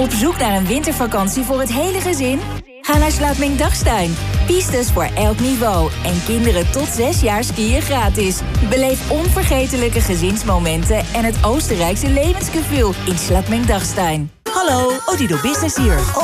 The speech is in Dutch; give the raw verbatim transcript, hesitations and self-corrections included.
Op zoek naar een wintervakantie voor het hele gezin? Ga naar Slaapming-Dachstein. Pistes voor elk niveau. En kinderen tot zes jaar skiën gratis. Beleef onvergetelijke gezinsmomenten en het Oostenrijkse levensgevoel in Slaapming-Dachstein. Hallo, Odido Business hier.